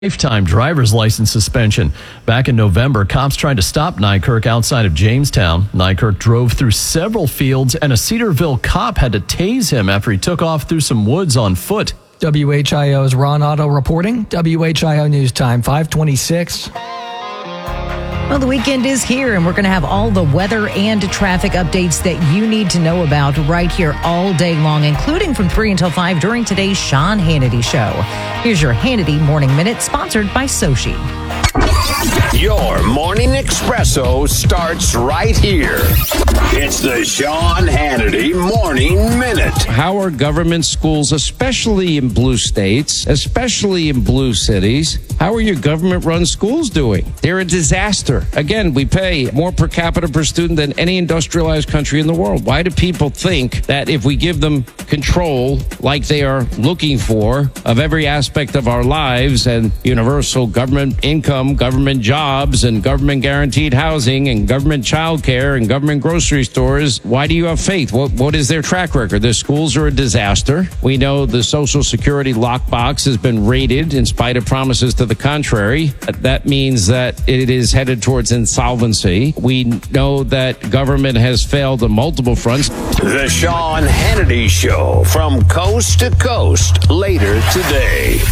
Lifetime driver's license suspension. Back in November, cops tried to stop Nykirk outside of Jamestown. Nykirk drove through several fields, and a Cedarville cop had to tase him after he took off through some woods on foot. WHIO's Ron Otto reporting. WHIO News Time, 5:26. Well, the weekend is here, and we're going to have all the weather and traffic updates that you need to know about right here all day long, including from 3 until 5 during today's Sean Hannity Show. Here's your Hannity Morning Minute, sponsored by Sochi. Your morning espresso starts right here. It's the Sean Hannity Morning Minute. How are government schools, especially in blue states, especially in blue cities, how are your government-run schools doing? They're a disaster. Again, we pay more per capita per student than any industrialized country in the world. Why do people think that if we give them control, like they are looking for, of every aspect of our lives and universal government income, government jobs, and government guaranteed housing, and government child care, and government grocery stores, why do you have faith? What is their track record? Their schools are a disaster. We know the Social Security lockbox has been raided in spite of promises to the contrary. That means that it is headed towards insolvency. We know that government has failed on multiple fronts. The Sean Hannity Show, from coast to coast, later today.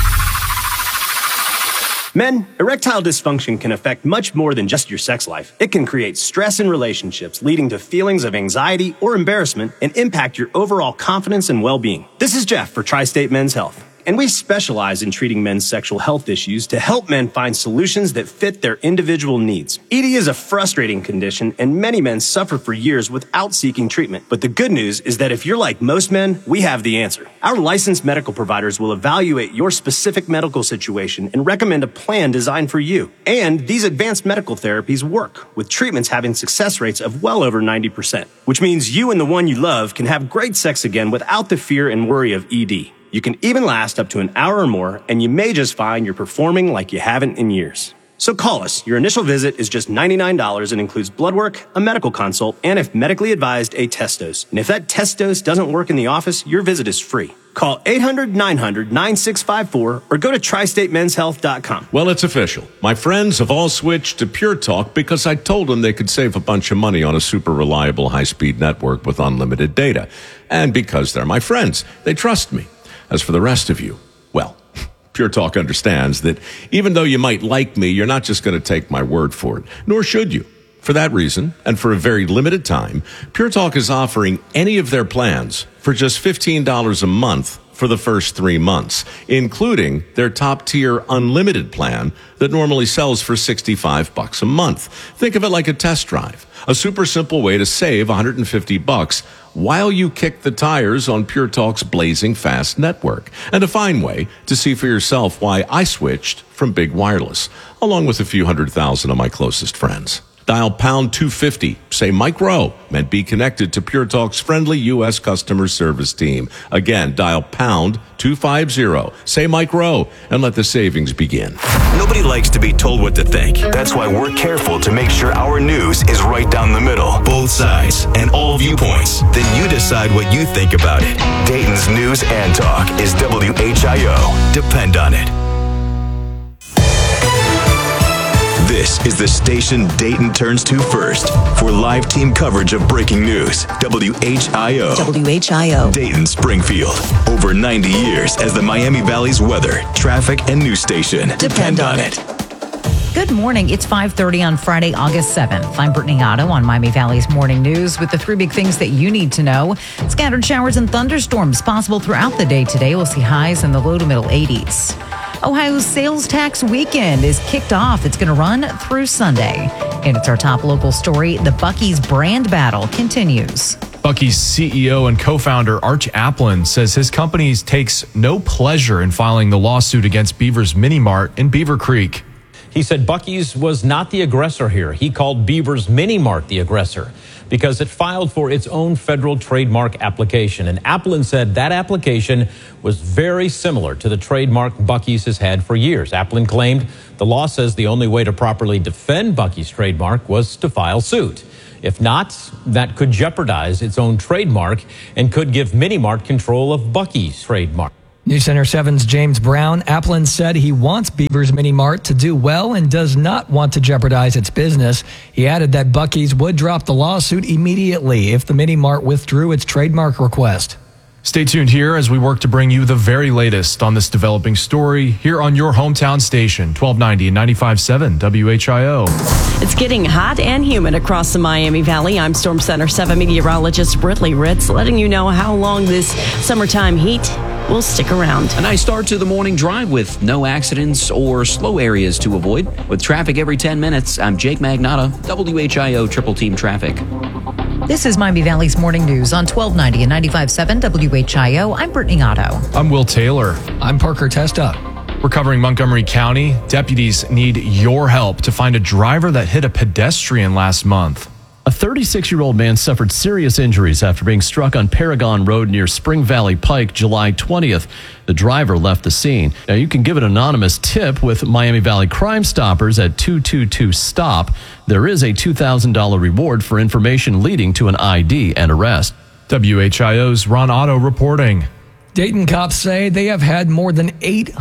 Men, erectile dysfunction can affect much more than just your sex life. It can create stress in relationships, leading to feelings of anxiety or embarrassment, and impact your overall confidence and well-being. This is Jeff for Tri-State Men's Health, and we specialize in treating men's sexual health issues to help men find solutions that fit their individual needs. ED is a frustrating condition, and many men suffer for years without seeking treatment. But the good news is that if you're like most men, we have the answer. Our licensed medical providers will evaluate your specific medical situation and recommend a plan designed for you. And these advanced medical therapies work, with treatments having success rates of well over 90%, which means you and the one you love can have great sex again without the fear and worry of ED. You can even last up to an hour or more, and you may just find you're performing like you haven't in years. So call us. Your initial visit is just $99 and includes blood work, a medical consult, and if medically advised, a test dose. And if that test dose doesn't work in the office, your visit is free. Call 800-900-9654 or go to tristatemenshealth.com. Well, it's official. My friends have all switched to Pure Talk because I told them they could save a bunch of money on a super reliable high-speed network with unlimited data. And because they're my friends, they trust me. As for the rest of you, well, Pure Talk understands that even though you might like me, you're not just going to take my word for it, nor should you. For that reason, and for a very limited time, Pure Talk is offering any of their plans for just $15 a month for the first 3 months, including their top-tier unlimited plan that normally sells for $65 a month. Think of it like a test drive, a super simple way to save $150 while you kick the tires on Pure Talk's blazing fast network, and a fine way to see for yourself why I switched from big wireless, along with a few 100,000 of my closest friends. Dial pound 250, say Mike Rowe, and be connected to Pure Talk's friendly U.S. customer service team. Again, dial pound 250, say Mike Rowe, and let the savings begin. Nobody likes to be told what to think. That's why we're careful to make sure our news is right down the middle, both sides, and all viewpoints. Then you decide what you think about it. Dayton's News and Talk is WHIO. Depend on it. This is the station Dayton turns to first for live team coverage of breaking news. WHIO. WHIO. Dayton Springfield. Over 90 years as the Miami Valley's weather, traffic, and news station. Depend on it. Good morning. It's 5:30 on Friday, August 7th. I'm Brittany Otto on Miami Valley's Morning News with the 3 big things that you need to know. Scattered showers and thunderstorms possible throughout the day today. We'll see highs in the low to middle 80s. Ohio's sales tax weekend is kicked off. It's going to run through Sunday. And it's our top local story. The Buc-ee's brand battle continues. Buc-ee's CEO and co-founder Arch Applin says his company takes no pleasure in filing the lawsuit against Beaver's Mini Mart in Beaver Creek. He said Buc-ee's was not the aggressor here. He called Beaver's Mini Mart the aggressor because it filed for its own federal trademark application. And Applin said that application was very similar to the trademark Buc-ee's has had for years. Applin claimed the law says the only way to properly defend Buc-ee's trademark was to file suit. If not, that could jeopardize its own trademark and could give Mini Mart control of Buc-ee's trademark. News Center 7's James Brown. Applin said he wants Beaver's Mini Mart to do well and does not want to jeopardize its business. He added that Buc-ee's would drop the lawsuit immediately if the Mini Mart withdrew its trademark request. Stay tuned here as we work to bring you the very latest on this developing story here on your hometown station, 1290 and 95.7 WHIO. It's getting hot and humid across the Miami Valley. I'm Storm Center 7 meteorologist Britley Ritz, letting you know how long this summertime heat will stick around. A nice start to the morning drive with no accidents or slow areas to avoid. With traffic every 10 minutes, I'm Jake Magnotta, WHIO Triple Team Traffic. This is Miami Valley's Morning News on 1290 and 95.7 WHIO. I'm Brittany Otto. I'm Will Taylor. I'm Parker Testa. We're covering Montgomery County. Deputies need your help to find a driver that hit a pedestrian last month. A 36-year-old man suffered serious injuries after being struck on Paragon Road near Spring Valley Pike July 20th. The driver left the scene. Now, you can give an anonymous tip with Miami Valley Crime Stoppers at 222-STOP. There is a $2,000 reward for information leading to an ID and arrest. WHIO's Ron Otto reporting. Dayton cops say they have had more than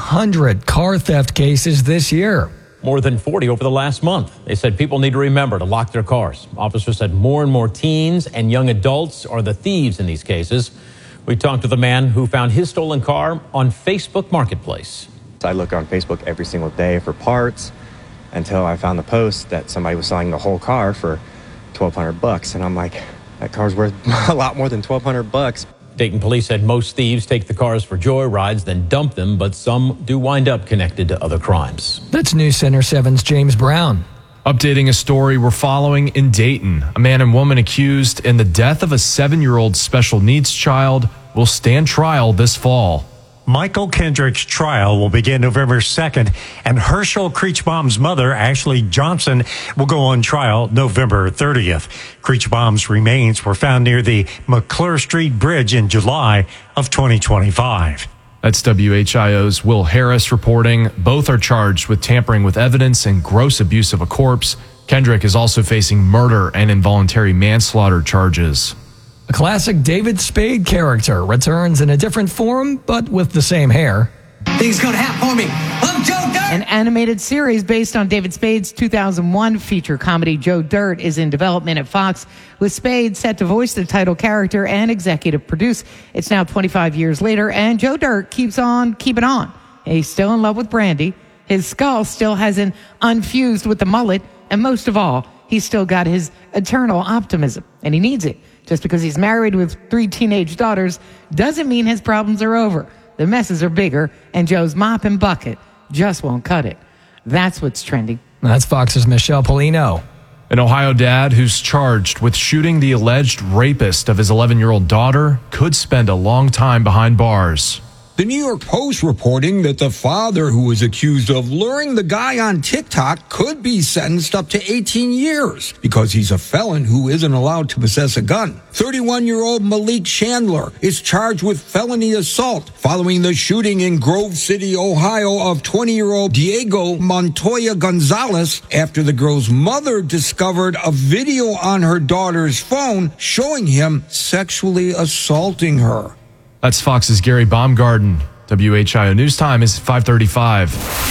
800 car theft cases this year. More than 40 over the last month. They said people need to remember to lock their cars. Officers said more and more teens and young adults are the thieves in these cases. We talked to the man who found his stolen car on Facebook Marketplace. I look on Facebook every single day for parts until I found the post that somebody was selling the whole car for $1,200. And I'm like, that car's worth a lot more than $1,200. Dayton police said most thieves take the cars for joyrides, then dump them, but some do wind up connected to other crimes. That's News Center 7's James Brown. Updating a story we're following in Dayton. A man and woman accused in the death of a 7-year-old special needs child will stand trial this fall. Michael Kendrick's trial will begin November 2nd, and Herschel Creechbaum's mother, Ashley Johnson, will go on trial November 30th. Creechbaum's remains were found near the McClure Street Bridge in July of 2025. That's WHIO's Will Harris reporting. Both are charged with tampering with evidence and gross abuse of a corpse. Kendrick is also facing murder and involuntary manslaughter charges. A classic David Spade character returns in a different form, but with the same hair. Things gonna happen for me. I'm Joe Dirt. An animated series based on David Spade's 2001 feature comedy Joe Dirt is in development at Fox, with Spade set to voice the title character and executive produce. It's now 25 years later, and Joe Dirt keeps on keeping on. He's still in love with Brandy. His skull still hasn't unfused with the mullet, and most of all, he's still got his eternal optimism, and he needs it. Just because he's married with 3 teenage daughters doesn't mean his problems are over. The messes are bigger, and Joe's mop and bucket just won't cut it. That's what's trending. That's Fox's Michelle Polino. An Ohio dad who's charged with shooting the alleged rapist of his 11-year-old daughter could spend a long time behind bars. The New York Post reporting that the father who was accused of luring the guy on TikTok could be sentenced up to 18 years because he's a felon who isn't allowed to possess a gun. 31-year-old Malik Chandler is charged with felony assault following the shooting in Grove City, Ohio of 20-year-old Diego Montoya Gonzalez after the girl's mother discovered a video on her daughter's phone showing him sexually assaulting her. That's Fox's Gary Baumgarten. WHIO News Time is 5:35.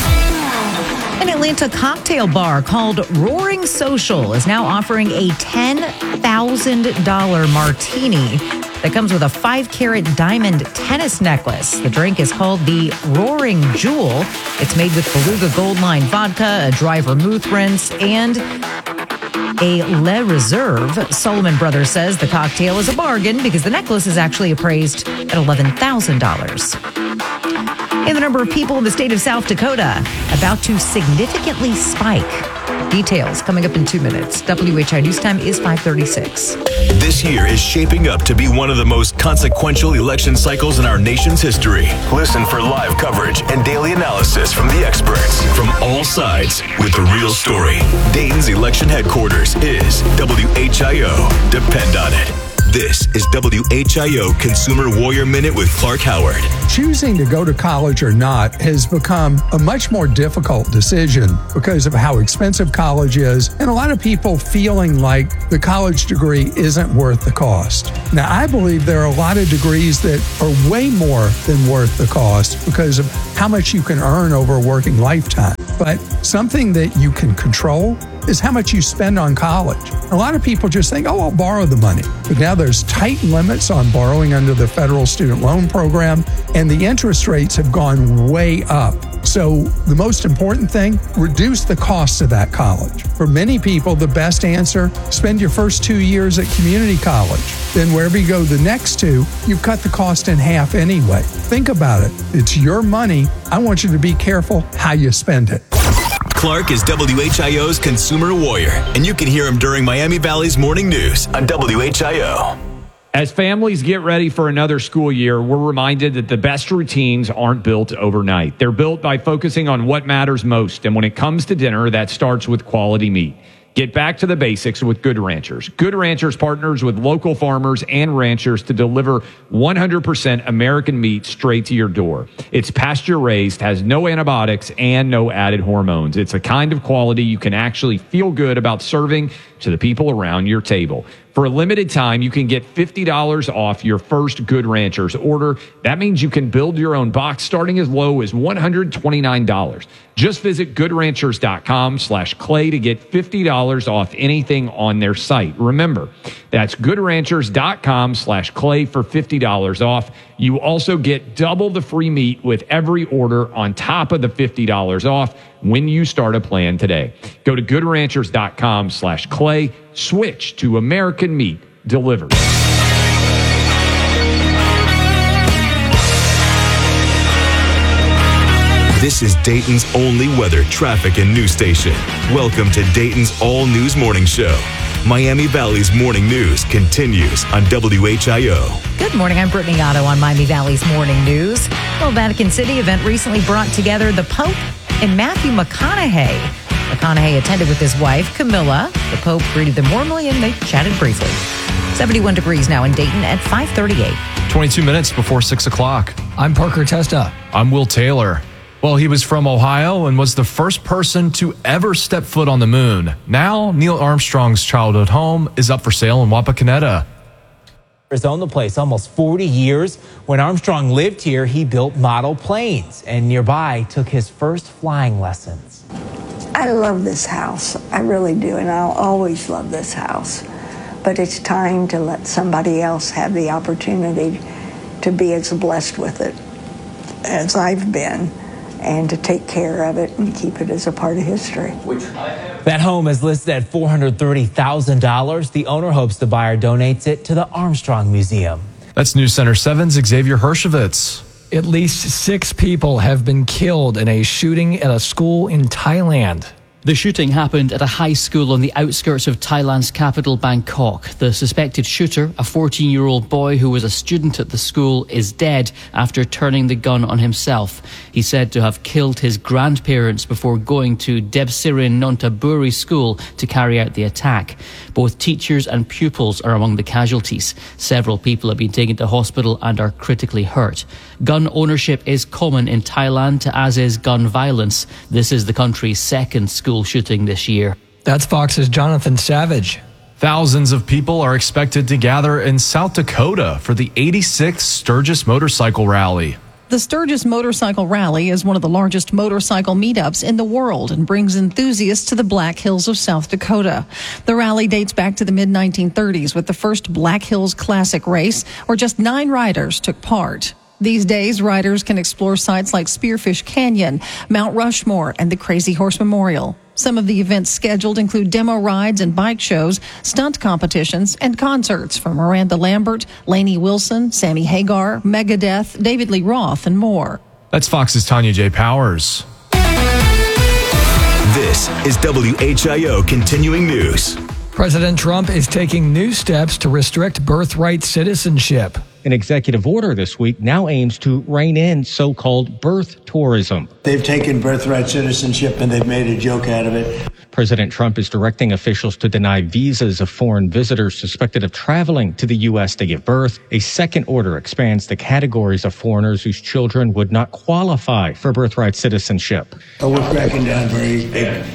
An Atlanta cocktail bar called Roaring Social is now offering a $10,000 martini that comes with a 5-carat diamond tennis necklace. The drink is called the Roaring Jewel. It's made with Beluga Gold Line vodka, a dry vermouth rinse, and a Le Reserve. Solomon Brothers says the cocktail is a bargain because the necklace is actually appraised at $11,000. And the number of people in the state of South Dakota about to significantly spike. Details coming up in 2 minutes. WHI News Time is 5:36. This year is shaping up to be one of the most consequential election cycles in our nation's history. Listen for live coverage and daily analysis from the experts from all sides with the real story. Dayton's election headquarters is WHIO. Depend on it. This is WHIO Consumer Warrior Minute with Clark Howard. Choosing to go to college or not has become a much more difficult decision because of how expensive college is, and a lot of people feeling like the college degree isn't worth the cost. Now, I believe there are a lot of degrees that are way more than worth the cost because of how much you can earn over a working lifetime. But something that you can control is how much you spend on college. A lot of people just think, oh, I'll borrow the money. But now there's tight limits on borrowing under the federal student loan program, and the interest rates have gone way up. So the most important thing, reduce the cost of that college. For many people, the best answer, spend your first 2 years at community college. Then wherever you go the next 2, you cut the cost in half anyway. Think about it. It's your money. I want you to be careful how you spend it. Clark is WHIO's Consumer Warrior, and you can hear him during Miami Valley's Morning News on WHIO. As families get ready for another school year, we're reminded that the best routines aren't built overnight. They're built by focusing on what matters most. And when it comes to dinner, that starts with quality meat. Get back to the basics with Good Ranchers. Good Ranchers partners with local farmers and ranchers to deliver 100% American meat straight to your door. It's pasture raised, has no antibiotics, and no added hormones. It's a kind of quality you can actually feel good about serving to the people around your table. For a limited time, you can get $50 off your first Good Ranchers order. That means you can build your own box starting as low as $129. Just visit goodranchers.com/clay to get $50 off anything on their site. Remember, that's goodranchers.com/clay for $50 off. You also get double the free meat with every order on top of the $50 off when you start a plan today. Go to goodranchers.com/clay. Switch to American meat delivered. This is Dayton's only weather, traffic, and news station. Welcome to Dayton's All News Morning Show. Miami Valley's Morning News continues on WHIO. Good morning. I'm Brittany Otto on Miami Valley's Morning News. Well, Vatican City event recently brought together the Pope and Matthew McConaughey. McConaughey attended with his wife, Camilla. The Pope greeted them warmly and they chatted briefly. 71 degrees now in Dayton at 5:38. 22 minutes before 6 o'clock. I'm Parker Testa. I'm Will Taylor. Well, he was from Ohio and was the first person to ever step foot on the moon. Now, Neil Armstrong's childhood home is up for sale in Wapakoneta. Has owned the place almost 40 years. When Armstrong lived here, he built model planes and nearby took his first flying lessons. I love this house. I really do, and I'll always love this house. But it's time to let somebody else have the opportunity to be as blessed with it as I've been, and to take care of it and keep it as a part of history. That home is listed at $430,000. The owner hopes the buyer donates it to the Armstrong Museum. That's News Center 7's Xavier Hershevitz. At least 6 people have been killed in a shooting at a school in Thailand. The shooting happened at a high school on the outskirts of Thailand's capital, Bangkok. The suspected shooter, a 14-year-old boy who was a student at the school, is dead after turning the gun on himself. He's said to have killed his grandparents before going to Debsirin Nontaburi school to carry out the attack. Both teachers and pupils are among the casualties. Several people have been taken to hospital and are critically hurt. Gun ownership is common in Thailand, as is gun violence. This is the country's second school shooting this year. That's Fox's Jonathan Savage. Thousands of people are expected to gather in South Dakota for the 86th Sturgis Motorcycle Rally. The Sturgis Motorcycle Rally is one of the largest motorcycle meetups in the world and brings enthusiasts to the Black Hills of South Dakota. The rally dates back to the mid-1930s with the first Black Hills Classic race, where just 9 riders took part. These days, riders can explore sites like Spearfish Canyon, Mount Rushmore, and the Crazy Horse Memorial. Some of the events scheduled include demo rides and bike shows, stunt competitions, and concerts from Miranda Lambert, Lainey Wilson, Sammy Hagar, Megadeth, David Lee Roth, and more. That's Fox's Tanya J. Powers. This is WHIO Continuing News. President Trump is taking new steps to restrict birthright citizenship. An executive order this week now aims to rein in so-called birth tourism. They've taken birthright citizenship and they've made a joke out of it. President Trump is directing officials to deny visas of foreign visitors suspected of traveling to the U.S. to give birth. A second order expands the categories of foreigners whose children would not qualify for birthright citizenship. Oh, we're cracking down very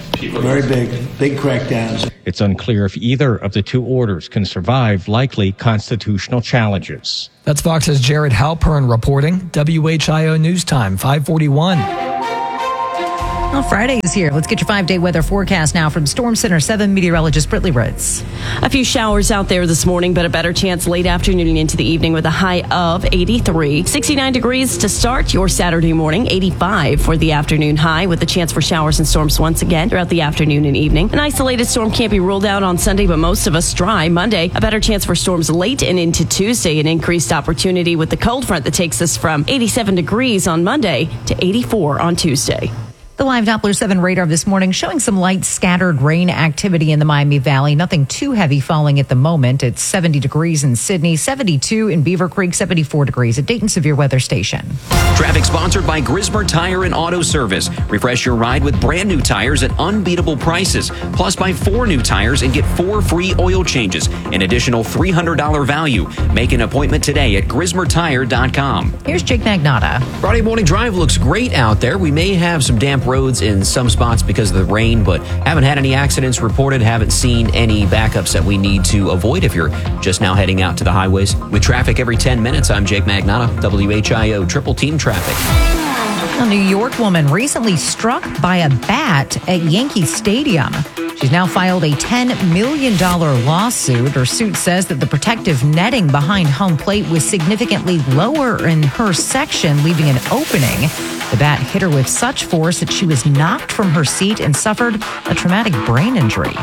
big crackdowns. It's unclear if either of the two orders can survive likely constitutional challenges. That's Fox's Jared Halpern reporting. WHIO News Time, 541. Well, Friday is here. Let's get your 5-day weather forecast now from Storm Center 7 meteorologist Brittany Ritz. A few showers out there this morning, but a better chance late afternoon into the evening with a high of 83. 69 degrees to start your Saturday morning, 85 for the afternoon high with a chance for showers and storms once again throughout the afternoon and evening. An isolated storm can't be ruled out on Sunday, but most of us dry. Monday, a better chance for storms late and into Tuesday. An increased opportunity with the cold front that takes us from 87 degrees on Monday to 84 on Tuesday. The live Doppler 7 radar this morning showing some light scattered rain activity in the Miami Valley. Nothing too heavy falling at the moment. It's 70 degrees in Sydney, 72 in Beaver Creek, 74 degrees at Dayton Severe Weather Station. Traffic sponsored by Grismer Tire and Auto Service. Refresh your ride with brand new tires at unbeatable prices. Plus, buy 4 new tires and get 4 free oil changes. An additional $300 value. Make an appointment today at GrismerTire.com. Here's Jake Magnotta. Friday morning drive looks great out there. We may have some damp roads in some spots because of the rain, but haven't had any accidents reported, haven't seen any backups that we need to avoid if you're just now heading out to the highways. With traffic every 10 minutes, I'm Jake Magnotta, WHIO Triple Team Traffic. A New York woman recently struck by a bat at Yankee Stadium. She's now filed a $10 million lawsuit. Her suit says that the protective netting behind home plate was significantly lower in her section, leaving an opening. The bat hit her with such force that she was knocked from her seat and suffered a traumatic brain injury.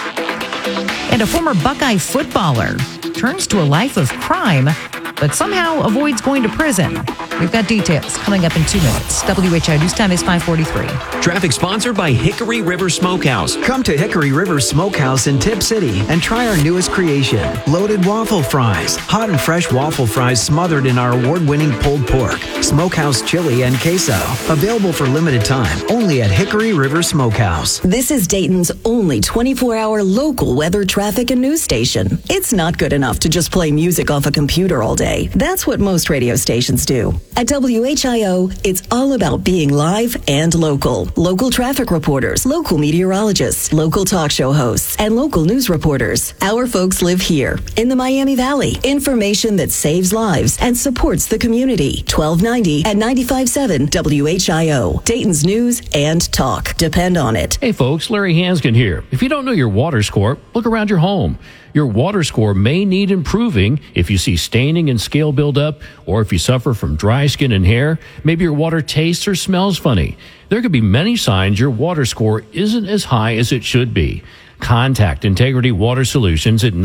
And a former Buckeye footballer turns to a life of crime, but somehow avoids going to prison. We've got details coming up in 2 minutes. WHIO News Time is 5:43. Traffic sponsored by Hickory River Smokehouse. Come to Hickory River Smokehouse in Tip City and try our newest creation, loaded waffle fries. Hot and fresh waffle fries smothered in our award-winning pulled pork, smokehouse chili, and queso. Available for limited time, only at Hickory River Smokehouse. This is Dayton's only 24-hour local weather, traffic, and news station. It's not good enough to just play music off a computer all day. That's what most radio stations do. At WHIO, it's all about being live and local. Local traffic reporters, local meteorologists, local talk show hosts, and local news reporters. Our folks live here in the Miami Valley. Information that saves lives and supports the community. 1290 and 95.7 WHIO. Dayton's news and talk. Depend on it. Hey folks, Larry Hanskin here. If you don't know your water score, look around your home. Your water score may need improving if you see staining and scale buildup, or if you suffer from dry skin and hair. Maybe your water tastes or smells funny. There could be many signs your water score isn't as high as it should be. Contact Integrity Water Solutions at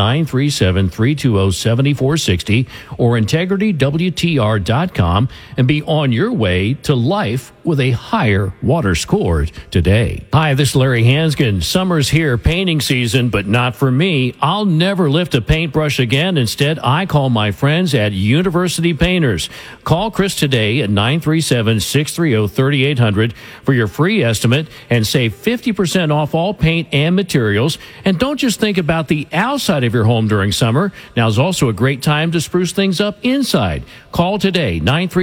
937-320-7460 or integritywtr.com and be on your way to life with a higher water score today. Hi, this is Larry Hanskin. Summer's here, painting season, but not for me. I'll never lift a paintbrush again. Instead, I call my friends at University Painters. Call Chris today at 937-630-3800 for your free estimate and save 50% off all paint and materials. And don't just think about the outside of your home during summer. Now is also a great time to spruce things up inside. Call today,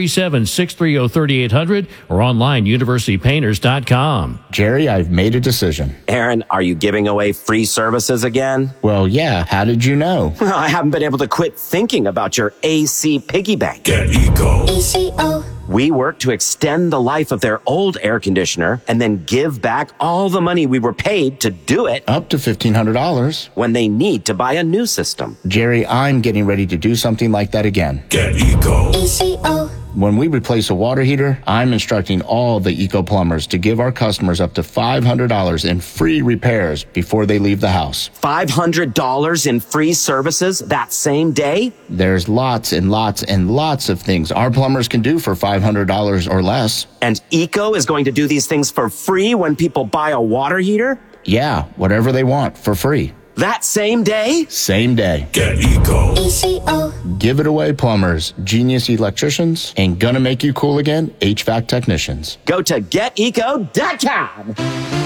937-630-3800 or online, universitypainters.com. Jerry, I've made a decision. Aaron, are you giving away free services again? Well, yeah. How did you know? Well, I haven't been able to quit thinking about your AC piggy bank. Get Eco. ECO. We work to extend the life of their old air conditioner and then give back all the money we were paid to do it. Up to $1,500. When they need to buy a new system. Jerry, I'm getting ready to do something like that again. Get Eco. ECO. When we replace a water heater, I'm instructing all the Eco plumbers to give our customers up to $500 in free repairs before they leave the house. $500 in free services that same day? There's lots and lots and lots of things our plumbers can do for $500 or less. And Eco is going to do these things for free when people buy a water heater? Yeah, whatever they want for free. That same day? Same day. Get Eco. ECO. Give it away plumbers, genius electricians, and gonna make you cool again, HVAC technicians. Go to geteco.com.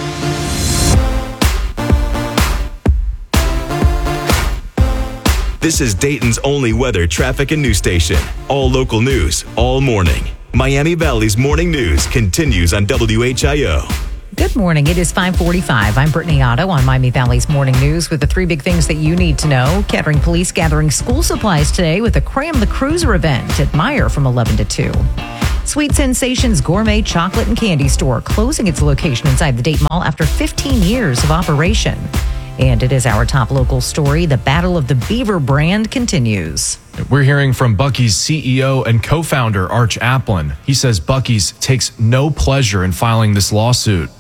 This is Dayton's only weather, traffic, and news station. All local news, all morning. Miami Valley's morning news continues on WHIO. Good morning. It is 5:45. I'm Brittany Otto on Miami Valley's Morning News with the three big things that you need to know. Kettering Police gathering school supplies today with a Cram the Cruiser event at Meyer from 11 to 2. Sweet Sensations Gourmet Chocolate and Candy Store closing its location inside the Dayton Mall after 15 years of operation. And it is our top local story. The battle of the Beaver brand continues. We're hearing from Buc-ee's CEO and co-founder, Arch Applin. He says Buc-ee's takes no pleasure in filing this lawsuit.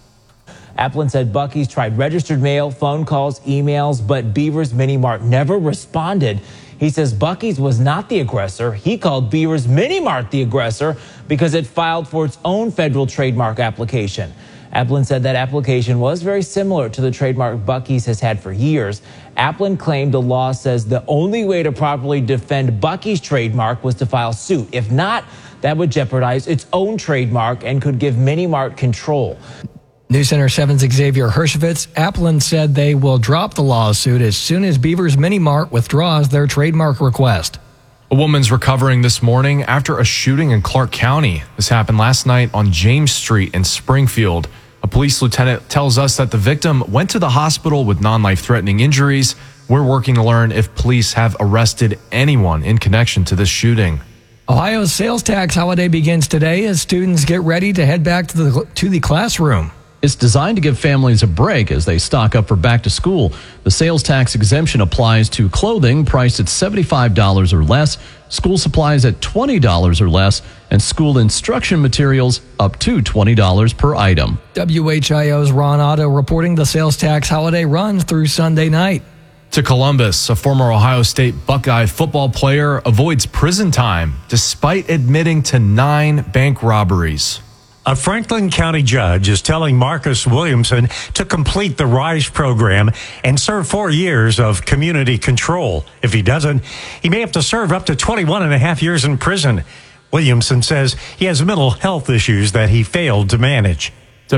Applin said Buc-ee's tried registered mail, phone calls, emails, but Beaver's Mini Mart never responded. He says Buc-ee's was not the aggressor. He called Beaver's Mini Mart the aggressor because it filed for its own federal trademark application. Applin said that application was very similar to the trademark Buc-ee's has had for years. Applin claimed the law says the only way to properly defend Buc-ee's trademark was to file suit. If not, that would jeopardize its own trademark and could give Mini Mart control. News Center 7's Xavier Hershevitz. Applin said they will drop the lawsuit as soon as Beaver's Mini Mart withdraws their trademark request. A woman's recovering this morning after a shooting in Clark County. This happened last night on James Street in Springfield. A police lieutenant tells us that the victim went to the hospital with non-life-threatening injuries. We're working to learn if police have arrested anyone in connection to this shooting. Ohio's sales tax holiday begins today as students get ready to head back to the classroom. It's designed to give families a break as they stock up for back to school. The sales tax exemption applies to clothing priced at $75 or less, school supplies at $20 or less, and school instruction materials up to $20 per item. WHIO's Ron Otto reporting the sales tax holiday runs through Sunday night. To Columbus, a former Ohio State Buckeye football player avoids prison time despite admitting to 9 bank robberies. A Franklin County judge is telling Marcus Williamson to complete the RISE program and serve 4 years of community control. If he doesn't, he may have to serve up to 21 and a half years in prison. Williamson says he has mental health issues that he failed to manage.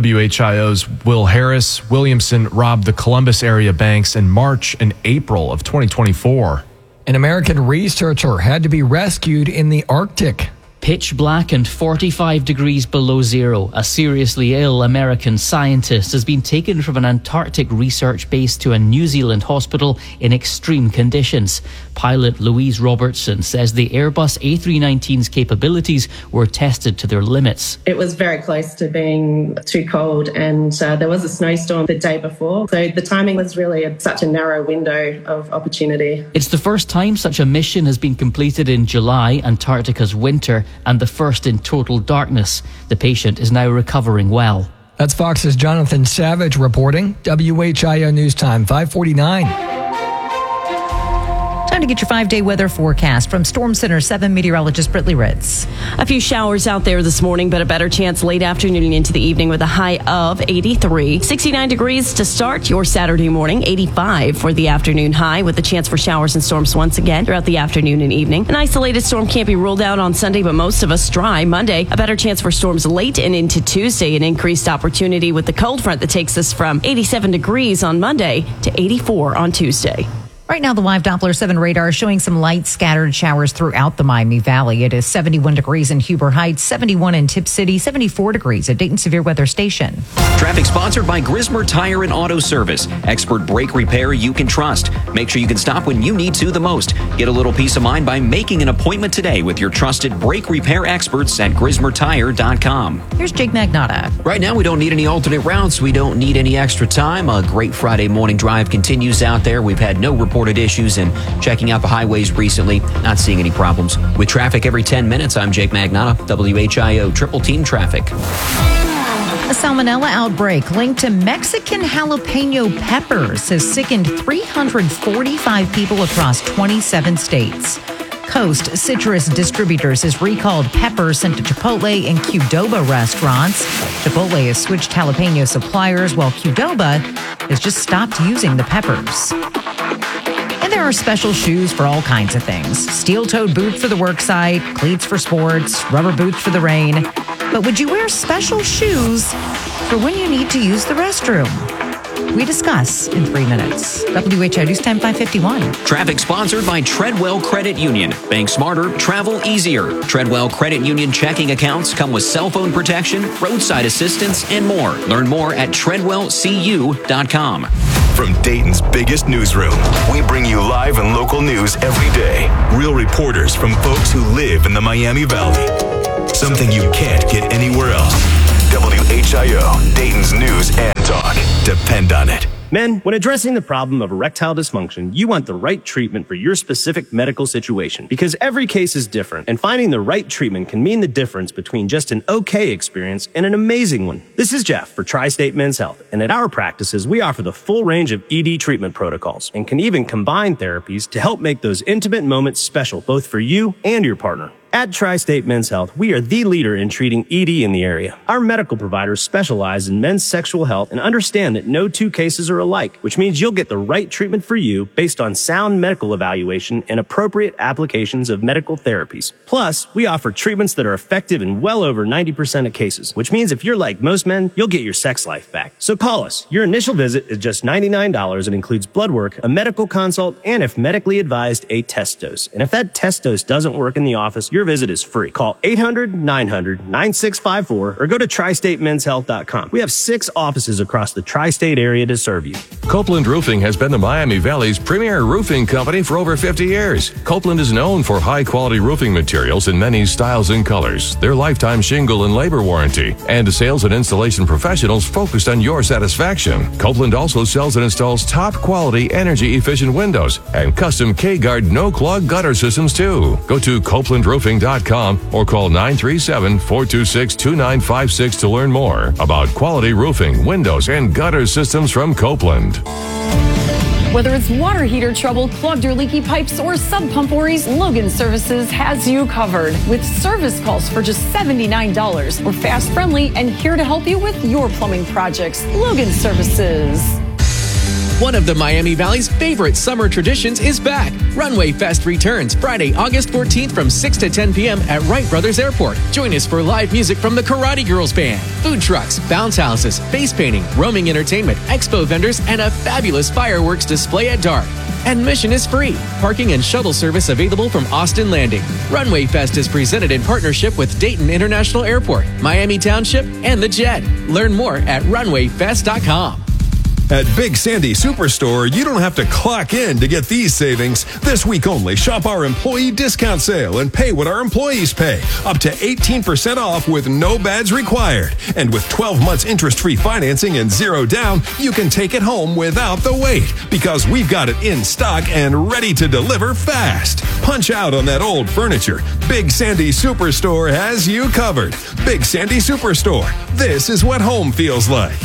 WHIO's Will Harris. Williamson robbed the Columbus area banks in March and April of 2024. An American researcher had to be rescued in the Arctic. Pitch black and 45 degrees below zero. A seriously ill American scientist has been taken from an Antarctic research base to a New Zealand hospital in extreme conditions. Pilot Louise Robertson says the Airbus A319's capabilities were tested to their limits. It was very close to being too cold, and there was a snowstorm the day before. So the timing was really such a narrow window of opportunity. It's the first time such a mission has been completed in July, Antarctica's winter, and the first in total darkness. The patient is now recovering well. That's Fox's Jonathan Savage reporting. WHIO News Time, 5:49. Time to get your 5-day weather forecast from Storm Center 7 meteorologist Britley Ritz. A few showers out there this morning, but a better chance late afternoon into the evening with a high of 83. 69 degrees to start your Saturday morning, 85 for the afternoon high with a chance for showers and storms once again throughout the afternoon and evening. An isolated storm can't be ruled out on Sunday, but most of us dry. Monday, a better chance for storms late and into Tuesday. An increased opportunity with the cold front that takes us from 87 degrees on Monday to 84 on Tuesday. Right now, the live Doppler 7 radar is showing some light scattered showers throughout the Miami Valley. It is 71 degrees in Huber Heights, 71 in Tip City, 74 degrees at Dayton Severe Weather Station. Traffic sponsored by Grismer Tire and Auto Service. Expert brake repair you can trust. Make sure you can stop when you need to the most. Get a little peace of mind by making an appointment today with your trusted brake repair experts at GrismerTire.com. Here's Jake Magnotta. Right now, we don't need any alternate routes. We don't need any extra time. A great Friday morning drive continues out there. We've had no reported issues and checking out the highways recently, not seeing any problems. With traffic every 10 minutes, I'm Jake Magnotta, WHIO Triple Team Traffic. A salmonella outbreak linked to Mexican jalapeno peppers has sickened 345 people across 27 states. Coast Citrus Distributors has recalled peppers sent to Chipotle and Qdoba restaurants. Chipotle has switched jalapeno suppliers, while Qdoba has just stopped using the peppers. And there are special shoes for all kinds of things. Steel-toed boots for the work site, cleats for sports, rubber boots for the rain. But would you wear special shoes for when you need to use the restroom? We discuss in 3 minutes. WHI News Time 551. Traffic sponsored by Treadwell Credit Union. Bank smarter, travel easier. Treadwell Credit Union checking accounts come with cell phone protection, roadside assistance, and more. Learn more at treadwellcu.com. From Dayton's biggest newsroom, we bring you live and local news every day. Real reporters from folks who live in the Miami Valley. Something you can't get anywhere else. WHIO, Dayton's news and talk. Depend on it. Men, when addressing the problem of erectile dysfunction, you want the right treatment for your specific medical situation because every case is different, and finding the right treatment can mean the difference between just an okay experience and an amazing one. This is Jeff for Tri-State Men's Health, and at our practices, we offer the full range of ED treatment protocols and can even combine therapies to help make those intimate moments special both for you and your partner. At Tri-State Men's Health, we are the leader in treating ED in the area. Our medical providers specialize in men's sexual health and understand that no two cases are alike, which means you'll get the right treatment for you based on sound medical evaluation and appropriate applications of medical therapies. Plus, we offer treatments that are effective in well over 90% of cases, which means if you're like most men, you'll get your sex life back. So call us. Your initial visit is just $99 and includes blood work, a medical consult, and if medically advised, a test dose. And if that test dose doesn't work in the office, your visit is free. Call 800-900-9654 or go to tristatemenshealth.com. We have 6 offices across the tri-state area to serve you. Copeland Roofing has been the Miami Valley's premier roofing company for over 50 years. Copeland is known for high-quality roofing materials in many styles and colors, their lifetime shingle and labor warranty, and sales and installation professionals focused on your satisfaction. Copeland also sells and installs top-quality, energy-efficient windows and custom K-Guard no-clog gutter systems, too. Go to CopelandRoofing.com or call 937-426-2956 to learn more about quality roofing, windows, and gutter systems from Copeland. Whether it's water heater trouble, clogged or leaky pipes, or sub pump worries, Logan Services has you covered with service calls for just $79. We're fast, friendly, and here to help you with your plumbing projects. Logan Services. One of the Miami Valley's favorite summer traditions is back. Runway Fest returns Friday, August 14th from 6 to 10 p.m. at Wright Brothers Airport. Join us for live music from the Karate Girls Band, food trucks, bounce houses, face painting, roaming entertainment, expo vendors, and a fabulous fireworks display at dark. Admission is free. Parking and shuttle service available from Austin Landing. Runway Fest is presented in partnership with Dayton International Airport, Miami Township, and The Jet. Learn more at runwayfest.com. At Big Sandy Superstore, you don't have to clock in to get these savings. This week only, shop our employee discount sale and pay what our employees pay. Up to 18% off with no badge required. And with 12 months interest-free financing and 0 down, you can take it home without the wait because we've got it in stock and ready to deliver fast. Punch out on that old furniture. Big Sandy Superstore has you covered. Big Sandy Superstore. This is what home feels like.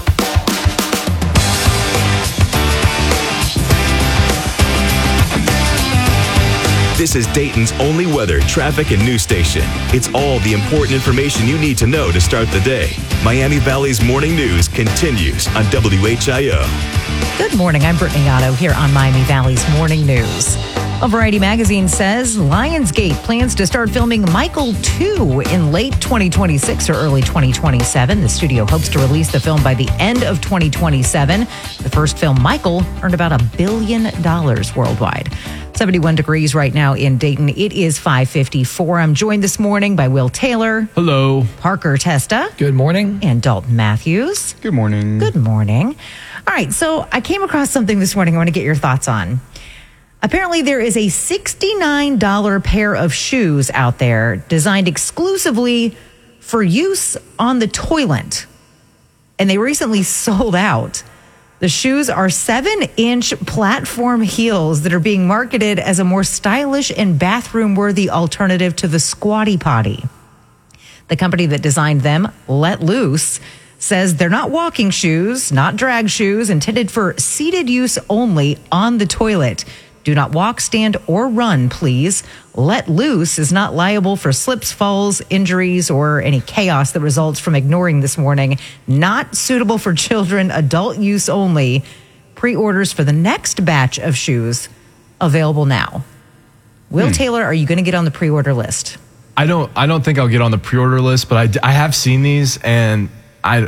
This is Dayton's only weather, traffic, and news station. It's all the important information you need to know to start the day. Miami Valley's morning news continues on WHIO. Good morning. I'm Brittany Otto here on Miami Valley's Morning News. A Variety magazine says Lionsgate plans to start filming Michael 2 in late 2026 or early 2027. The studio hopes to release the film by the end of 2027. The first film, Michael, earned about $1 billion worldwide. 71 degrees right now in Dayton. It is 5:54. I'm joined this morning by Will Taylor. Hello. Parker Testa. Good morning. And Dalton Matthews. Good morning. Good morning. All right, so I came across something this morning I want to get your thoughts on. Apparently, there is a $69 pair of shoes out there designed exclusively for use on the toilet. And they recently sold out. The shoes are 7-inch platform heels that are being marketed as a more stylish and bathroom-worthy alternative to the Squatty Potty. The company that designed them, Let Loose, says they're not walking shoes, not drag shoes, intended for seated use only on the toilet. Do not walk, stand, or run, please. Let loose is not liable for slips, falls, injuries, or any chaos that results from ignoring this warning. Not suitable for children, adult use only. Pre-orders for the next batch of shoes available now. Will Taylor, are you going to get on the pre-order list? I don't think I'll get on the pre-order list, but I have seen these, and I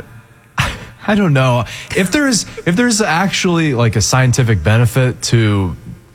don't know if there's actually like a scientific benefit to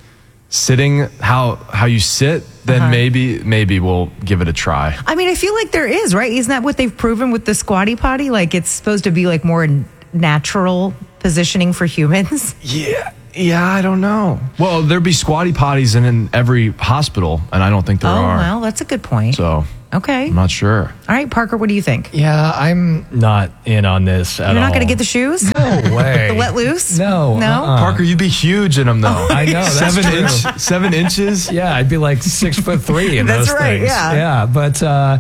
sitting how you sit. Then maybe we'll give it a try. I mean, I feel like there is, right? Isn't that what they've proven with the Squatty Potty? Like it's supposed to be like more natural positioning for humans. Yeah, I don't know. Well, there'd be squatty potties in every hospital, and I don't think there are. Oh, well, that's a good point. So, okay. I'm not sure. All right, Parker, what do you think? Yeah, I'm not in on this at all. You're not going to get the shoes? No way. The let loose? No. Parker, you'd be huge in them, though. I know. That's 7 inches? Yeah, I'd be like 6'3" in That's those right, things. yeah. But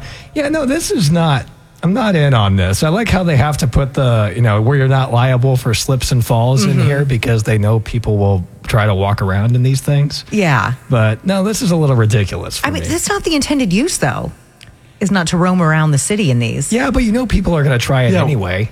this is not. I'm not in on this. I like how they have to put the, where you're not liable for slips and falls in here because they know people will try to walk around in these things. Yeah. But no, this is a little ridiculous for me. That's not the intended use, though, is not to roam around the city in these. Yeah, but people are going to try it anyway.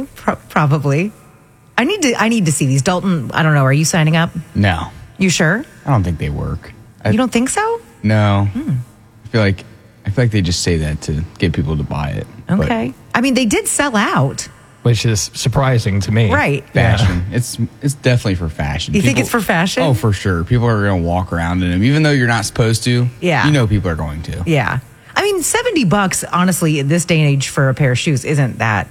Probably. I need to see these. Dalton, I don't know. Are you signing up? No. You sure? I don't think they work. You don't think so? No. I feel like they just say that to get people to buy it. Okay. I mean, they did sell out. Which is surprising to me. Right. Fashion. Yeah. It's definitely for fashion. You think it's for fashion? Oh, for sure. People are going to walk around in them, even though you're not supposed to. Yeah. People are going to. Yeah. I mean, $70, honestly, in this day and age for a pair of shoes isn't that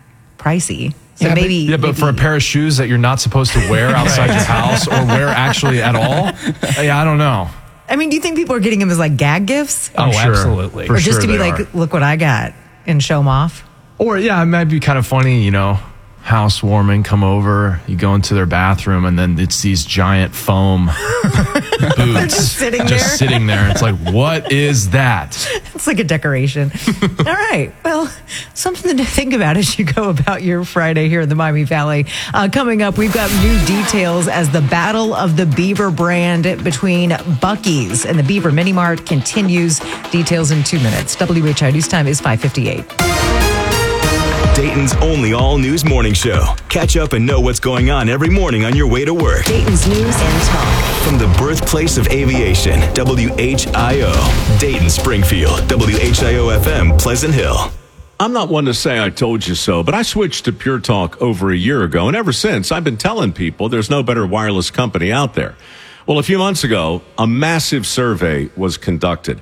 pricey. So but for a pair of shoes that you're not supposed to wear outside your house or wear actually at all, I don't know. I mean, do you think people are getting them as like gag gifts? Oh, sure. Absolutely. Or just to be like, look what I got and show them off? Or, it might be kind of funny, housewarming, come over, you go into their bathroom, and then it's these giant foam boots just sitting there. It's like, what is that? It's like a decoration. All right. Well, something to think about as you go about your Friday here in the Miami Valley. Coming up, we've got new details as the battle of the Beaver brand between Buc-ee's and the Beaver Mini Mart continues. Details in 2 minutes. WHI News Time is 5:58. Dayton's only all-news morning show. Catch up and know what's going on every morning on your way to work. Dayton's News and Talk. From the birthplace of aviation, WHIO. Dayton, Springfield, WHIO-FM, Pleasant Hill. I'm not one to say I told you so, but I switched to Pure Talk over a year ago, and ever since, I've been telling people there's no better wireless company out there. Well, a few months ago, a massive survey was conducted.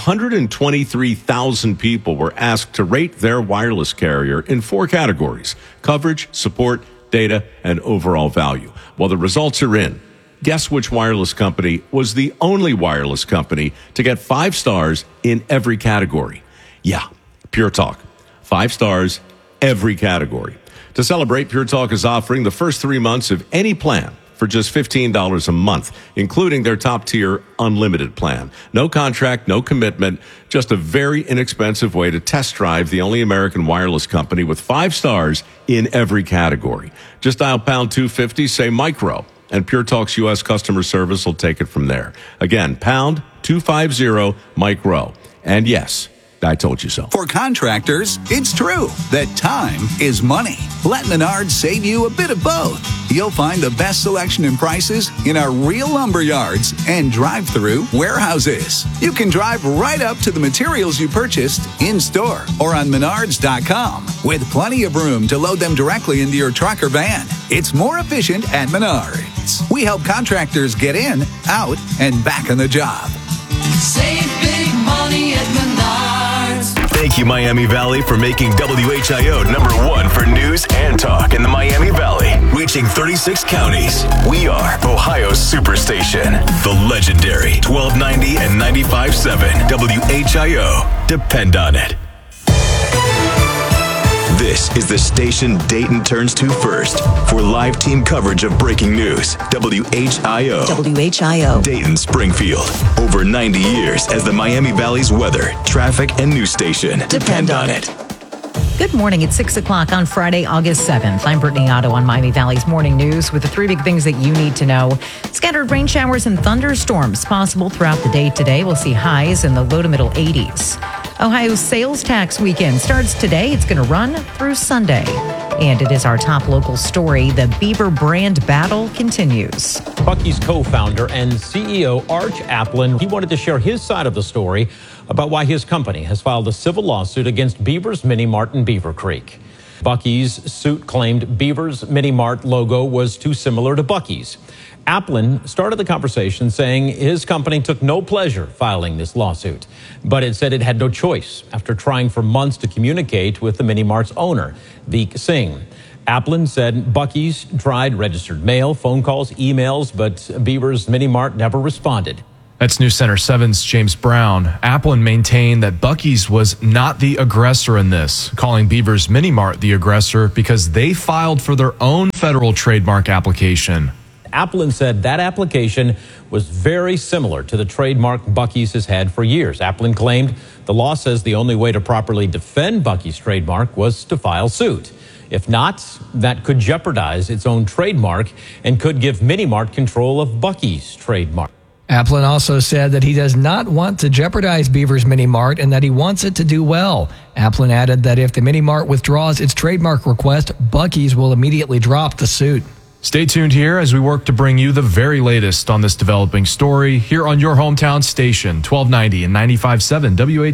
123,000 people were asked to rate their wireless carrier in 4 categories: coverage, support, data, and overall value. Well, the results are in. Guess which wireless company was the only wireless company to get 5 stars in every category? Yeah, Pure Talk. 5 stars, every category. To celebrate, Pure Talk is offering the first 3 months of any plan for just $15 a month, including their top-tier unlimited plan. No contract, no commitment, just a very inexpensive way to test drive the only American wireless company with 5 stars in every category. Just dial pound 250, say micro, and Pure Talk's U.S. customer service will take it from there. Again, pound 250 micro. And yes, I told you so. For contractors, it's true that time is money. Let Menards save you a bit of both. You'll find the best selection and prices in our real lumber yards and drive-through warehouses. You can drive right up to the materials you purchased in-store or on Menards.com with plenty of room to load them directly into your truck or van. It's more efficient at Menards. We help contractors get in, out, and back on the job. Save big money at Menards. Thank you, Miami Valley, for making WHIO #1 for news and talk in the Miami Valley. Reaching 36 counties. We are Ohio's Superstation. The legendary 1290 and 95.7 WHIO. Depend on it. This is the station Dayton turns to first for live team coverage of breaking news. WHIO. WHIO. Dayton, Springfield. Over 90 years as the Miami Valley's weather, traffic, and news station. Depend on it. Good morning. It's 6 o'clock on Friday, August 7th. I'm Brittany Otto on Miami Valley's Morning News with the 3 big things that you need to know. Scattered rain showers and thunderstorms possible throughout the day today. We'll see highs in the low to middle 80s. Ohio's sales tax weekend starts today. It's going to run through Sunday. And it is our top local story. The Beaver brand battle continues. Buc-ee's co-founder and CEO Arch Applin, he wanted to share his side of the story about why his company has filed a civil lawsuit against Beaver's Mini Mart in Beaver Creek. Buc-ee's suit claimed Beaver's Mini Mart logo was too similar to Buc-ee's. Applin started the conversation saying his company took no pleasure filing this lawsuit, but it said it had no choice after trying for months to communicate with the Mini Mart's owner, Veek Singh. Applin said Buc-ee's tried registered mail, phone calls, emails, but Beaver's Mini Mart never responded. That's News Center 7's James Brown. Applin maintained that Buc-ee's was not the aggressor in this, calling Beaver's Mini Mart the aggressor because they filed for their own federal trademark application. Applin said that application was very similar to the trademark Buc-ee's has had for years. Applin claimed the law says the only way to properly defend Buc-ee's trademark was to file suit. If not, that could jeopardize its own trademark and could give Mini Mart control of Buc-ee's trademark. Applin also said that he does not want to jeopardize Beaver's Mini Mart and that he wants it to do well. Applin added that if the Mini Mart withdraws its trademark request, Buc-ee's will immediately drop the suit. Stay tuned here as we work to bring you the very latest on this developing story here on your hometown station, 1290 and 95.7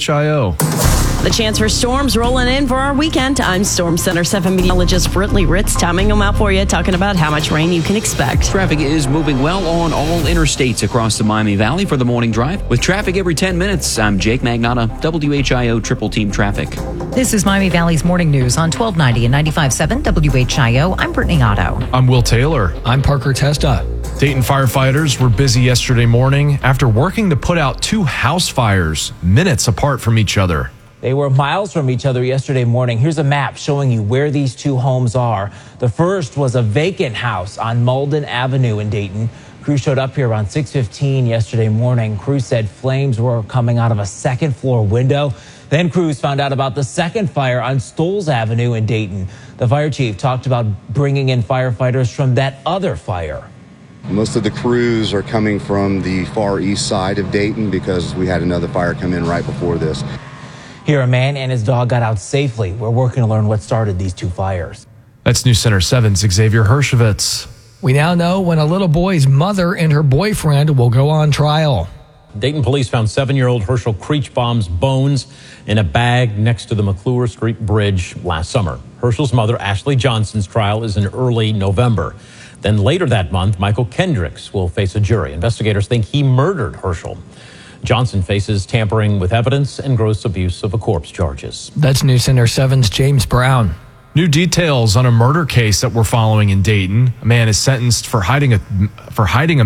WHIO. The chance for storms rolling in for our weekend. I'm Storm Center 7 meteorologist Brittany Ritz, timing them out for you, talking about how much rain you can expect. Traffic is moving well on all interstates across the Miami Valley for the morning drive. With traffic every 10 minutes, I'm Jake Magnotta, WHIO Triple Team Traffic. This is Miami Valley's Morning News on 1290 and 95.7 WHIO. I'm Brittany Otto. I'm Will Taylor. I'm Parker Testa. Dayton firefighters were busy yesterday morning after working to put out 2 house fires minutes apart from each other. They were miles from each other yesterday morning. Here's a map showing you where these 2 homes are. The first was a vacant house on Malden Avenue in Dayton. Crews showed up here around 6:15 yesterday morning. Crews said flames were coming out of a second-floor window. Then crews found out about the second fire on Stoles Avenue in Dayton. The fire chief talked about bringing in firefighters from that other fire. Most of the crews are coming from the far east side of Dayton because we had another fire come in right before this. Here, a man and his dog got out safely. We're working to learn what started these 2 fires. That's News Center 7's Xavier Hershevitz. We now know when a little boy's mother and her boyfriend will go on trial. Dayton police found 7-year-old Herschel Creechbaum's bones in a bag next to the McClure Street Bridge last summer. Herschel's mother, Ashley Johnson's trial is in early November. Then later that month, Michael Kendricks will face a jury. Investigators think he murdered Herschel. Johnson faces tampering with evidence and gross abuse of a corpse charges. That's News Center 7's James Brown. New details on a murder case that we're following in Dayton. A man is sentenced for killing a